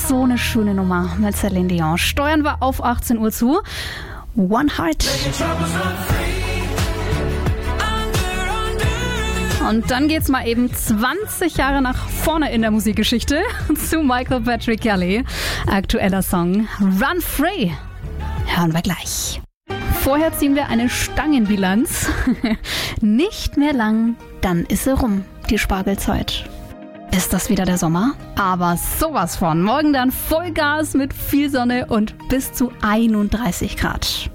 So eine schöne Nummer mit Celine Dion. Steuern wir auf 18 Uhr zu. One Heart. Und dann geht's mal eben 20 Jahre nach vorne in der Musikgeschichte zu Michael Patrick Kelly. Aktueller Song Run Free. Hören wir gleich. Vorher ziehen wir eine Stangenbilanz. Nicht mehr lang, dann ist sie rum, die Spargelzeit. Ist das wieder der Sommer? Aber sowas von. Morgen dann Vollgas mit viel Sonne und bis zu 31 Grad.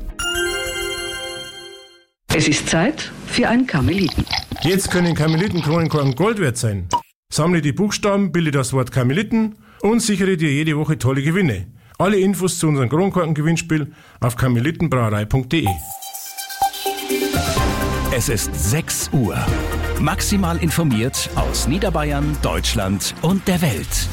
Es ist Zeit für einen Karmeliten. Jetzt können Karmelitenkronenkorken Gold wert sein. Sammle die Buchstaben, bilde das Wort Karmeliten und sichere dir jede Woche tolle Gewinne. Alle Infos zu unserem Kronkorken-Gewinnspiel auf karmelitenbrauerei.de. Es ist 6 Uhr. Maximal informiert aus Niederbayern, Deutschland und der Welt.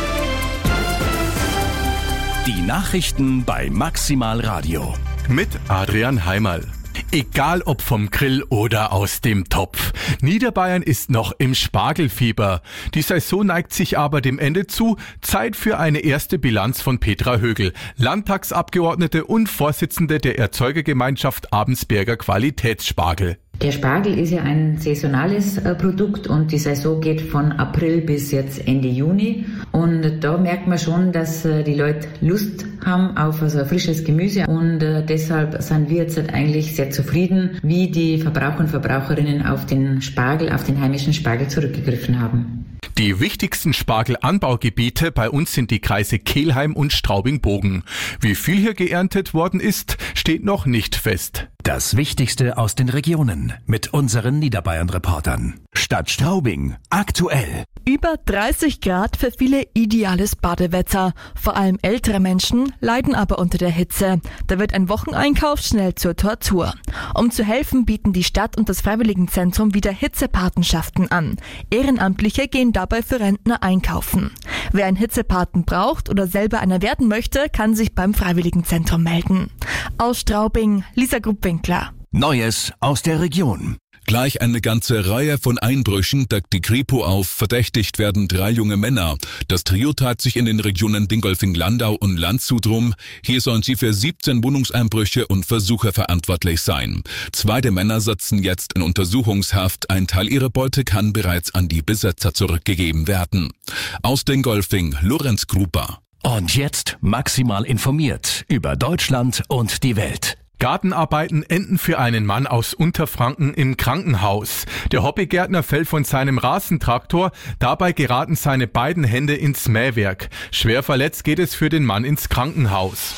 Die Nachrichten bei Maximal Radio. Mit Adrian Heimerl. Egal ob vom Grill oder aus dem Topf. Niederbayern ist noch im Spargelfieber. Die Saison neigt sich aber dem Ende zu. Zeit für eine erste Bilanz von Petra Högel, Landtagsabgeordnete und Vorsitzende der Erzeugergemeinschaft Abensberger Qualitätsspargel. Der Spargel ist ja ein saisonales Produkt und die Saison geht von April bis jetzt Ende Juni. Und da merkt man schon, dass die Leute Lust haben auf so frisches Gemüse. Und deshalb sind wir jetzt eigentlich sehr zufrieden, wie die Verbraucher und Verbraucherinnen auf den Spargel, auf den heimischen Spargel zurückgegriffen haben. Die wichtigsten Spargelanbaugebiete bei uns sind die Kreise Kelheim und Straubing-Bogen. Wie viel hier geerntet worden ist, steht noch nicht fest. Das Wichtigste aus den Regionen mit unseren Niederbayern-Reportern. Stadt Straubing, aktuell. Über 30 Grad für viele ideales Badewetter. Vor allem ältere Menschen leiden aber unter der Hitze. Da wird ein Wocheneinkauf schnell zur Tortur. Um zu helfen, bieten die Stadt und das Freiwilligenzentrum wieder Hitzepatenschaften an. Ehrenamtliche gehen dabei für Rentner einkaufen. Wer einen Hitzepaten braucht oder selber einer werden möchte, kann sich beim Freiwilligenzentrum melden. Aus Straubing, Lisa Gruppwinkler. Neues aus der Region. Gleich eine ganze Reihe von Einbrüchen deckt die Kripo auf. Verdächtigt werden 3 junge Männer. Das Trio treibt sich in den Regionen Dingolfing-Landau und Landshut rum. Hier sollen sie für 17 Wohnungseinbrüche und Versuche verantwortlich sein. 2 der Männer sitzen jetzt in Untersuchungshaft. Ein Teil ihrer Beute kann bereits an die Besitzer zurückgegeben werden. Aus Dingolfing, Lorenz Gruber. Und jetzt maximal informiert über Deutschland und die Welt. Gartenarbeiten enden für einen Mann aus Unterfranken im Krankenhaus. Der Hobbygärtner fällt von seinem Rasentraktor, dabei geraten seine beiden Hände ins Mähwerk. Schwer verletzt geht es für den Mann ins Krankenhaus.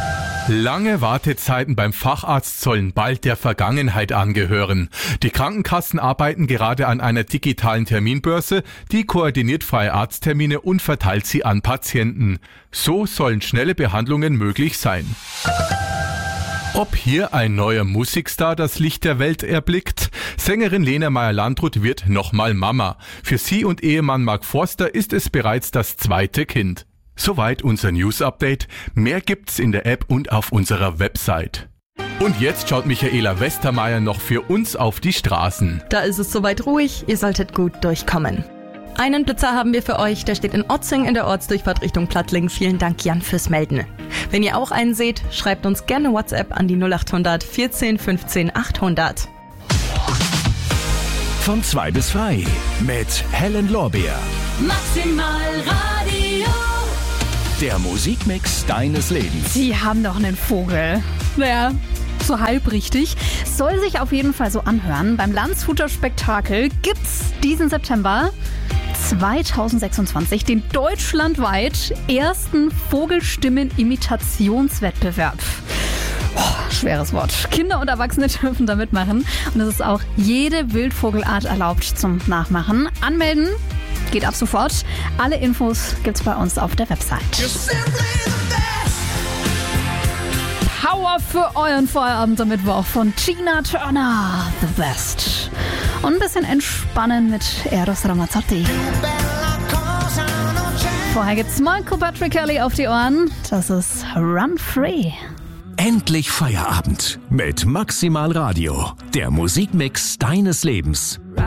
Lange Wartezeiten beim Facharzt sollen bald der Vergangenheit angehören. Die Krankenkassen arbeiten gerade an einer digitalen Terminbörse, die koordiniert freie Arzttermine und verteilt sie an Patienten. So sollen schnelle Behandlungen möglich sein. Ob hier ein neuer Musikstar das Licht der Welt erblickt? Sängerin Lena Meyer-Landrut wird nochmal Mama. Für sie und Ehemann Mark Forster ist es bereits das 2. Kind. Soweit unser News-Update. Mehr gibt's in der App und auf unserer Website. Und jetzt schaut Michaela Westermeier noch für uns auf die Straßen. Da ist es soweit ruhig, ihr solltet gut durchkommen. Einen Blitzer haben wir für euch, der steht in Otzing in der Ortsdurchfahrt Richtung Plattling. Vielen Dank, Jan, fürs Melden. Wenn ihr auch einen seht, schreibt uns gerne WhatsApp an die 0800 14 15 800. Von 2 bis frei mit Helen Lorbeer. Maximal Radio. Der Musikmix deines Lebens. Sie haben doch einen Vogel. Naja, so halb richtig. Soll sich auf jeden Fall so anhören. Beim Landshuter Spektakel gibt's diesen September 2026 den deutschlandweit ersten Vogelstimmen-Imitationswettbewerb. Schweres Wort. Kinder und Erwachsene dürfen da mitmachen. Und es ist auch jede Wildvogelart erlaubt zum Nachmachen. Anmelden geht ab sofort. Alle Infos gibt's bei uns auf der Website. Power für euren Feierabend am Mittwoch von Tina Turner. The Best. Und ein bisschen entspannen mit Eros Ramazzotti. Vorher gibt's Michael Patrick Kelly auf die Ohren. Das ist Run Free. Endlich Feierabend mit Maximal Radio. Der Musikmix deines Lebens.